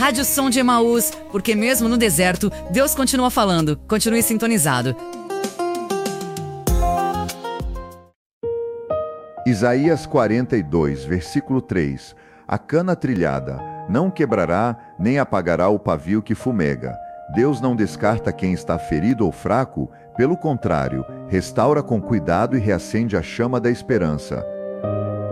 Rádio Som de Emaús, porque mesmo no deserto, Deus continua falando. Continue sintonizado. Isaías 42, versículo 3. A cana trilhada não quebrará, nem apagará o pavio que fumega. Deus não descarta quem está ferido ou fraco, pelo contrário, restaura com cuidado e reacende a chama da esperança.